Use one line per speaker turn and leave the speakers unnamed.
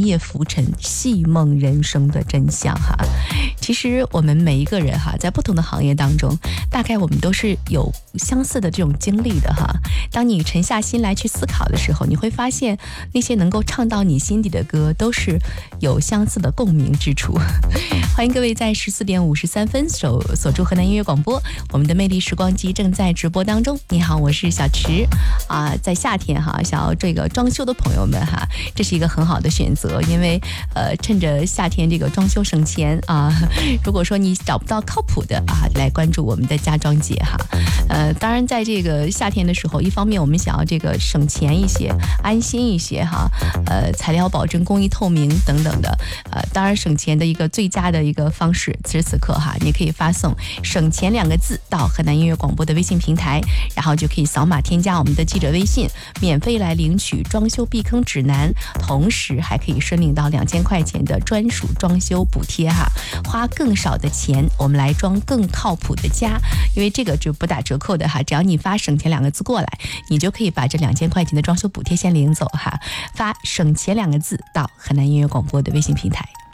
夜浮沉，戏梦人生的真相哈。其实我们每一个人哈，在不同的行业当中，大概我们都是有相似的这种经历的哈。当你沉下心来去思考的时候，你会发现那些能够唱到你心底的歌，都是有相似的共鸣之处。欢迎各位在14点53分锁住河南音乐广播，我们的魅力时光机正在直播当中。你好，我是小池啊。在夏天哈，想要这个装修的朋友们哈，这是一个很好的选择，因为趁着夏天这个装修省钱啊。如果说你找不到靠谱的啊，来关注我们的家装节哈。当然在这个夏天的时候，一方面我们想要这个省钱一些，安心一些哈，材料保证、工艺透明等等的。当然省钱的一个最佳的一个方式，此时此刻哈，你可以发送省钱2个字到河南音乐广播的微信平台，然后就可以扫码添加我们的记者微信，免费来领取装修避坑指南，同时还可以申领到2000块钱的专属装修补贴哈，花更少的钱，我们来装更靠谱的家，因为这个就不打折扣的哈，只要你发省钱2个字过来，你就可以把这2000块钱的装修补贴先领走哈，发省钱2个字到河南音乐广播的微信平台。